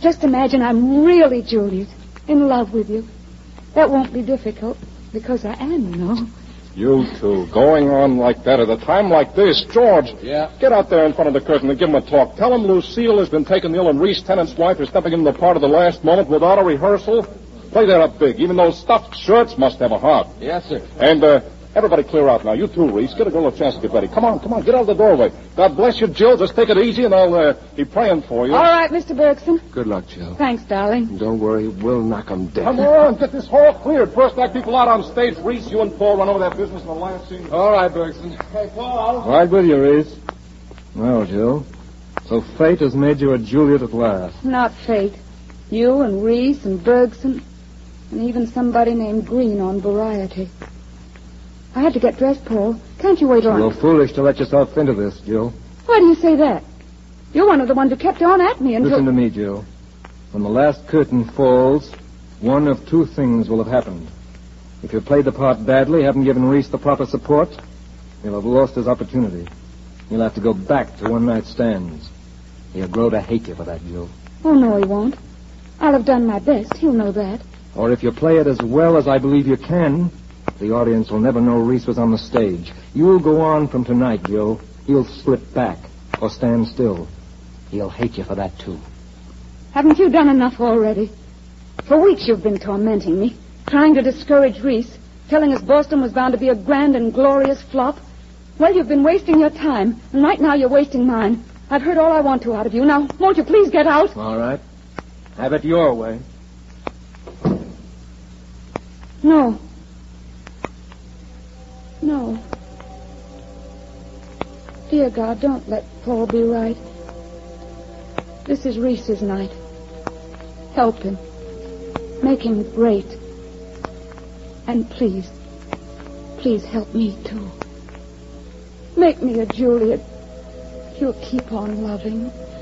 Just imagine I'm really Juliet, in love with you. That won't be difficult, because I am, you know. You two, going on like that at a time like this. George, get out there in front of the curtain and give him a talk. Tell him Lucille has been taken ill and Reese Tennant's wife is stepping into the part of the last moment without a rehearsal. Play that up big. Even those stuffed shirts must have a heart. Yes, sir. And everybody clear out now. You too, Reese. Get a girl a chance to get ready. Come on. Get out of the doorway. God bless you, Jill. Just take it easy and I'll be praying for you. All right, Mr. Bergson. Good luck, Jill. Thanks, darling. Don't worry, we'll knock 'em dead. Come on, get this hall cleared. First act people out on stage. Reese, you and Paul run over that business in the last scene. All right, Bergson. Hey, Paul. Right with you, Reese. Well, Jill, so fate has made you a Juliet at last. Not fate. You and Reese and Bergson, and even somebody named Green on Variety. I had to get dressed, Paul. Can't you wait on? You're foolish to let yourself into this, Jill. Why do you say that? You're one of the ones who kept on at me until... Listen to me, Jill. When the last curtain falls, one of two things will have happened. If you played the part badly, haven't given Reese the proper support, he'll have lost his opportunity. He'll have to go back to one-night stands. He'll grow to hate you for that, Jill. Oh, no, he won't. I'll have done my best. He'll know that. Or if you play it as well as I believe you can, the audience will never know Reese was on the stage. You'll go on from tonight, Jill. He'll slip back or stand still. He'll hate you for that, too. Haven't you done enough already? For weeks you've been tormenting me, trying to discourage Reese, telling us Boston was bound to be a grand and glorious flop. Well, you've been wasting your time, and right now you're wasting mine. I've heard all I want to out of you. Now, won't you please get out? All right. Have it your way. No. No. Dear God, don't let Paul be right. This is Reese's night. Help him. Make him great. And please help me, too. Make me a Juliet you'll keep on loving.